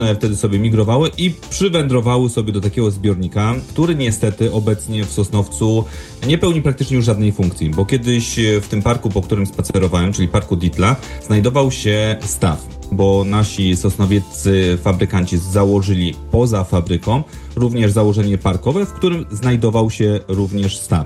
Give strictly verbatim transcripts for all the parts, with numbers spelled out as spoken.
wtedy sobie migrowały i przywędrowały sobie do takiego zbiornika, który niestety obecnie w Sosnowcu nie pełni praktycznie już żadnej funkcji, bo kiedyś w tym parku, po którym spacerowałem, czyli parku Dietla, znajdował się staw, bo nasi sosnowieccy fabrykanci założyli poza fabryką również założenie parkowe, w którym znajdował się również staw.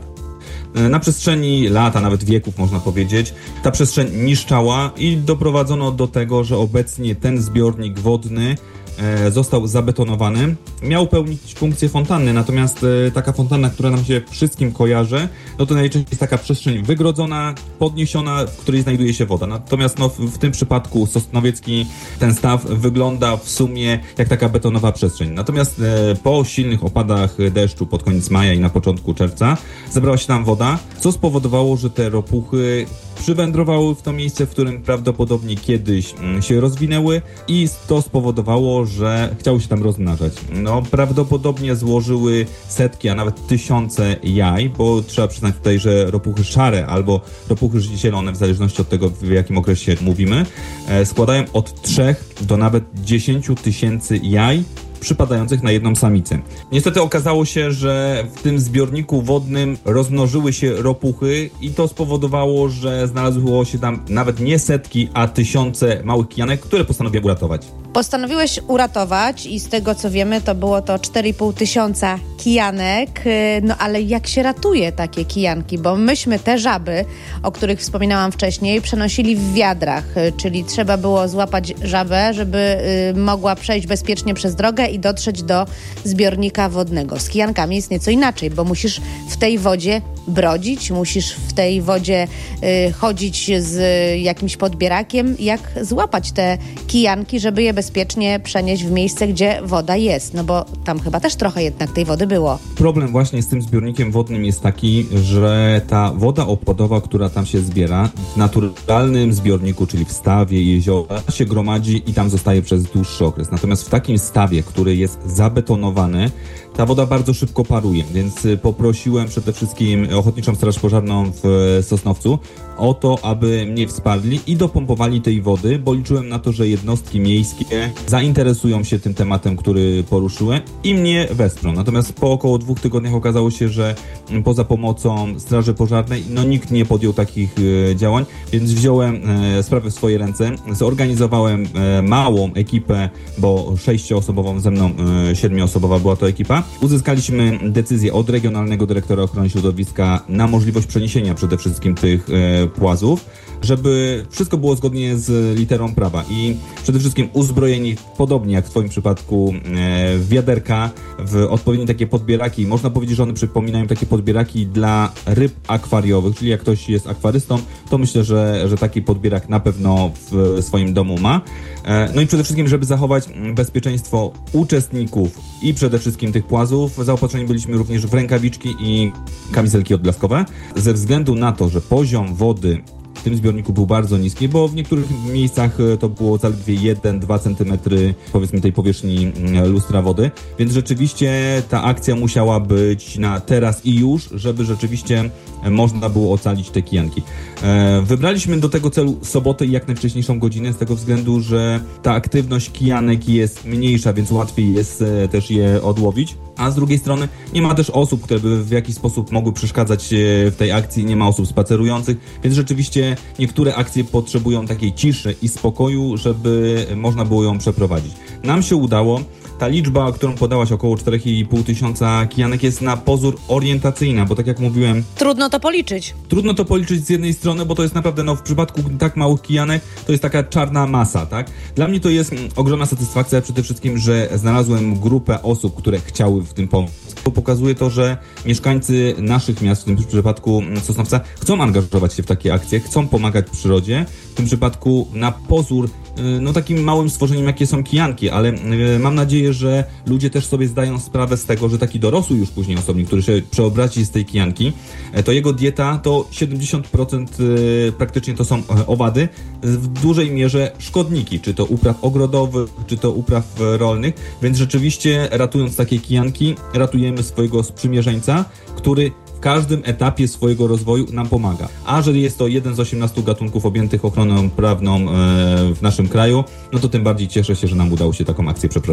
Na przestrzeni lat, a nawet wieków można powiedzieć, ta przestrzeń niszczała i doprowadzono do tego, że obecnie ten zbiornik wodny e, został zabetonowany. Miał pełnić funkcję fontanny, natomiast e, taka fontanna, która nam się wszystkim kojarzy, no to najczęściej jest taka przestrzeń wygrodzona, podniesiona, w której znajduje się woda. Natomiast no, w, w tym przypadku sosnowiecki ten staw wygląda w sumie jak taka betonowa przestrzeń. Natomiast e, po silnych opadach deszczu pod koniec maja i na początku czerwca zebrała się tam woda, co spowodowało, że te ropuchy przywędrowały w to miejsce, w którym prawdopodobnie kiedyś mm, się rozwinęły i to spowodowało, że chciały się tam rozmnażać. No, prawdopodobnie złożyły setki, a nawet tysiące jaj, bo trzeba przyznać tutaj, że ropuchy szare albo ropuchy zielone, w zależności od tego, w jakim okresie mówimy, e, składają od trzech do nawet dziesięciu tysięcy jaj przypadających na jedną samicę. Niestety okazało się, że w tym zbiorniku wodnym rozmnożyły się ropuchy i to spowodowało, że znalazło się tam nawet nie setki, a tysiące małych kijanek, które postanowiłem uratować. Postanowiłeś uratować i z tego co wiemy, to było to cztery i pół tysiąca kijanek, no ale jak się ratuje takie kijanki? Bo myśmy te żaby, o których wspominałam wcześniej, przenosili w wiadrach, czyli trzeba było złapać żabę, żeby y, mogła przejść bezpiecznie przez drogę i dotrzeć do zbiornika wodnego. Z kijankami jest nieco inaczej, bo musisz w tej wodzie brodzić, musisz w tej wodzie y, chodzić z y, jakimś podbierakiem, jak złapać te kijanki, żeby je bezpiecznie przenieść w miejsce, gdzie woda jest, no bo tam chyba też trochę jednak tej wody było. Problem właśnie z tym zbiornikiem wodnym jest taki, że ta woda opadowa, która tam się zbiera, w naturalnym zbiorniku, czyli w stawie, jeziora, się gromadzi i tam zostaje przez dłuższy okres. Natomiast w takim stawie, który jest zabetonowany, ta woda bardzo szybko paruje, więc poprosiłem przede wszystkim Ochotniczą Straż Pożarną w Sosnowcu o to, aby mnie wsparli i dopompowali tej wody, bo liczyłem na to, że jednostki miejskie zainteresują się tym tematem, który poruszyłem i mnie wesprą. Natomiast po około dwóch tygodniach okazało się, że poza pomocą Straży Pożarnej no nikt nie podjął takich e, działań, więc wziąłem e, sprawę w swoje ręce, zorganizowałem e, małą ekipę, bo sześcioosobową, ze mną e, siedmioosobowa była to ekipa. Uzyskaliśmy decyzję od Regionalnego Dyrektora Ochrony Środowiska na możliwość przeniesienia przede wszystkim tych e, płazów, żeby wszystko było zgodnie z literą prawa i przede wszystkim uzbrojeni, podobnie jak w Twoim przypadku, e, w wiaderka, w odpowiednie takie podbieraki. Można powiedzieć, że one przypominają takie podbieraki dla ryb akwariowych, czyli jak ktoś jest akwarystą, to myślę, że, że taki podbierak na pewno w swoim domu ma. E, no i przede wszystkim, żeby zachować bezpieczeństwo uczestników i przede wszystkim tych płazów, zaopatrzeni byliśmy również w rękawiczki i kamizelki odblaskowe. Ze względu na to, że poziom wody w tym zbiorniku był bardzo niski, bo w niektórych miejscach to było zaledwie jeden do dwóch centymetrów powiedzmy tej powierzchni lustra wody, więc rzeczywiście ta akcja musiała być na teraz i już, żeby rzeczywiście można było ocalić te kijanki. Wybraliśmy do tego celu sobotę i jak najwcześniejszą godzinę z tego względu, że ta aktywność kijanek jest mniejsza, więc łatwiej jest też je odłowić. A z drugiej strony nie ma też osób, które by w jakiś sposób mogły przeszkadzać w tej akcji, nie ma osób spacerujących, więc rzeczywiście niektóre akcje potrzebują takiej ciszy i spokoju, żeby można było ją przeprowadzić. Nam się udało. Ta liczba, którą podałaś, około cztery i pół tysiąca kijanek, jest na pozór orientacyjna, bo tak jak mówiłem... Trudno to policzyć. Trudno to policzyć z jednej strony, bo to jest naprawdę, no w przypadku tak małych kijanek, to jest taka czarna masa, tak? Dla mnie to jest mm, ogromna satysfakcja przede wszystkim, że znalazłem grupę osób, które chciały w tym pomóc. Pokazuje to, że mieszkańcy naszych miast, w tym przypadku Sosnowca, chcą angażować się w takie akcje, chcą pomagać przyrodzie. W tym przypadku na pozór no takim małym stworzeniem, jakie są kijanki, ale mam nadzieję, że ludzie też sobie zdają sprawę z tego, że taki dorosły już później osobnik, który się przeobrazi z tej kijanki, to jego dieta to siedemdziesiąt procent praktycznie to są owady, w dużej mierze szkodniki, czy to upraw ogrodowych, czy to upraw rolnych, więc rzeczywiście ratując takie kijanki, ratujemy swojego sprzymierzeńca, który w każdym etapie swojego rozwoju nam pomaga. A że jest to jeden z osiemnastu gatunków objętych ochroną prawną w naszym kraju, no to tym bardziej cieszę się, że nam udało się taką akcję przeprowadzić.